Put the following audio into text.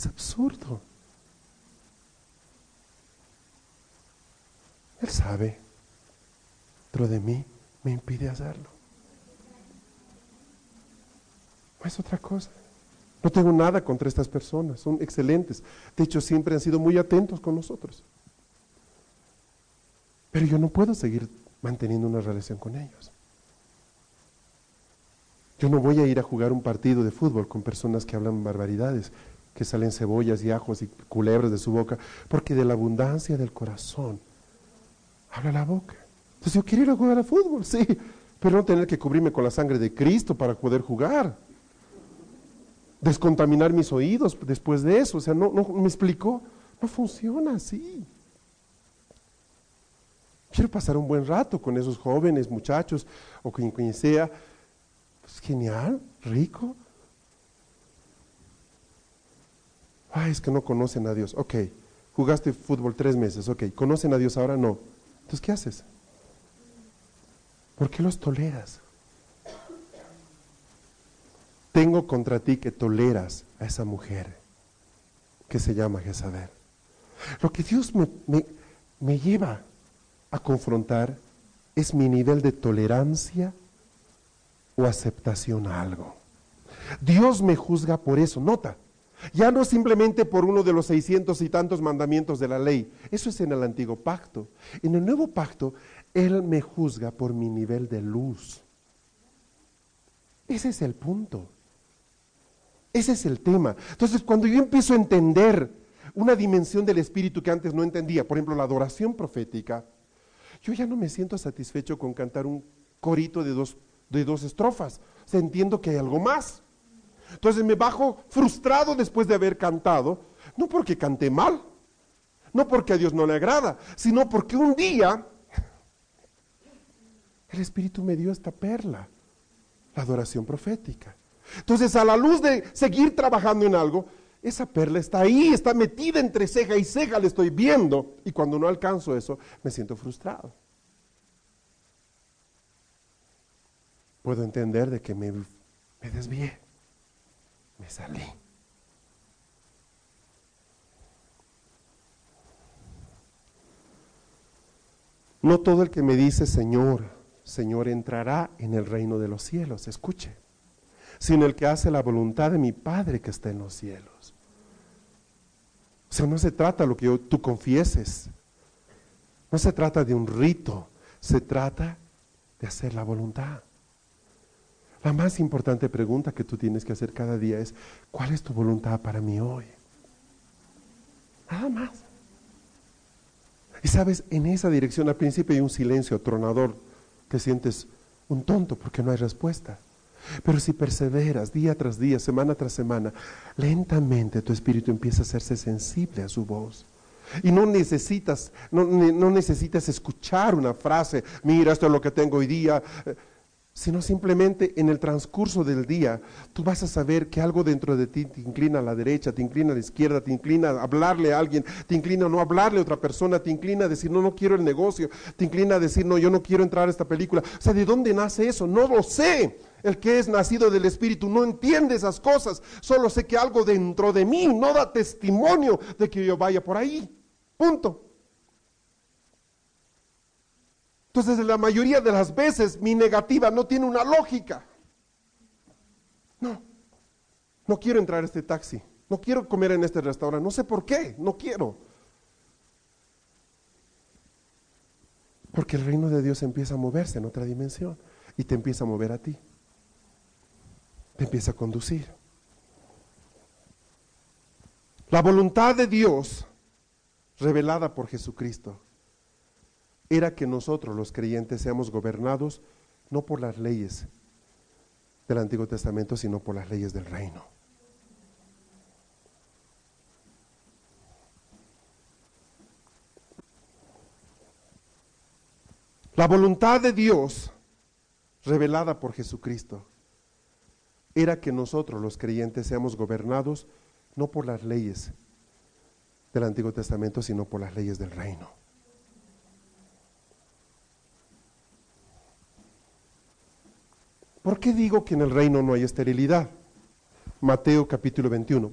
Es absurdo. Él sabe, pero de mí me impide hacerlo. No es otra cosa. No tengo nada contra estas personas, son excelentes. De hecho, siempre han sido muy atentos con nosotros. Pero yo no puedo seguir manteniendo una relación con ellos. Yo no voy a ir a jugar un partido de fútbol con personas que hablan barbaridades, que salen cebollas y ajos y culebras de su boca, porque de la abundancia del corazón habla la boca. Entonces yo quiero ir a jugar a fútbol, sí, pero no tener que cubrirme con la sangre de Cristo para poder jugar. Descontaminar mis oídos después de eso, o sea, no me explicó, no funciona así. Quiero pasar un buen rato con esos jóvenes, muchachos, o quien sea. Pues genial, rico. Ay, es que no conocen a Dios. Ok, jugaste fútbol 3 meses, ok, ¿conocen a Dios ahora? No. Entonces, ¿qué haces? ¿Por qué los toleras? Tengo contra ti que toleras a esa mujer que se llama Jezabel. Lo que Dios me lleva a confrontar es mi nivel de tolerancia o aceptación a algo. Dios me juzga por eso, nota, ya no simplemente por uno de los 600 y tantos mandamientos de la ley, eso es en el antiguo pacto. En el nuevo pacto, Él me juzga por mi nivel de luz. Ese es el punto. Ese es el tema. Entonces, cuando yo empiezo a entender una dimensión del espíritu que antes no entendía, por ejemplo, la adoración profética, yo ya no me siento satisfecho con cantar un corito de dos estrofas. O sea, entiendo que hay algo más. Entonces me bajo frustrado después de haber cantado, no porque canté mal, no porque a Dios no le agrada, sino porque un día el Espíritu me dio esta perla, la adoración profética. Entonces, a la luz de seguir trabajando en algo, esa perla está ahí, está metida entre ceja y ceja, la estoy viendo, y cuando no alcanzo eso, me siento frustrado. Puedo entender de que me desvié, me salí. No todo el que me dice Señor, Señor entrará en el reino de los cielos, escuche, sino el que hace la voluntad de mi Padre que está en los cielos. O sea, no se trata de lo que tú confieses, no se trata de un rito, se trata de hacer la voluntad. La más importante pregunta que tú tienes que hacer cada día es, ¿cuál es tu voluntad para mí hoy? Nada más. Y sabes, en esa dirección al principio hay un silencio atronador que sientes un tonto porque no hay respuesta. Pero si perseveras día tras día, semana tras semana, lentamente tu espíritu empieza a hacerse sensible a su voz. Y no necesitas escuchar una frase, mira, esto es lo que tengo hoy día, sino simplemente en el transcurso del día, tú vas a saber que algo dentro de ti te inclina a la derecha, te inclina a la izquierda, te inclina a hablarle a alguien, te inclina a no hablarle a otra persona, te inclina a decir, no quiero el negocio, te inclina a decir, no, yo no quiero entrar a esta película. O sea, ¿de dónde nace eso? No lo sé. El que es nacido del Espíritu no entiende esas cosas, solo sé que algo dentro de mí no da testimonio de que yo vaya por ahí. Punto. Entonces, la mayoría de las veces mi negativa no tiene una lógica. No quiero entrar a este taxi, no quiero comer en este restaurante, no sé por qué, no quiero. Porque el reino de Dios empieza a moverse en otra dimensión y te empieza a mover a ti. Te empieza a conducir. La voluntad de Dios revelada por Jesucristo era que nosotros los creyentes seamos gobernados no por las leyes del Antiguo Testamento, sino por las leyes del reino. La voluntad de Dios revelada por Jesucristo era que nosotros los creyentes seamos gobernados no por las leyes del Antiguo Testamento, sino por las leyes del reino. ¿Por qué digo que en el reino no hay esterilidad? Mateo capítulo 21.